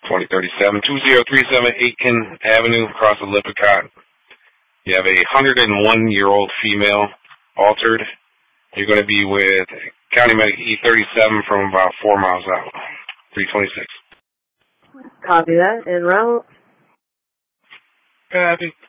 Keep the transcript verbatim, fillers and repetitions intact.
twenty thirty-seven, two zero three seven Aitken Avenue, across the Lippincott. You have a one hundred one year old female, altered. You're going to be with County Medic E thirty-seven from about four miles out, three twenty-six. Copy that. En route. Copy.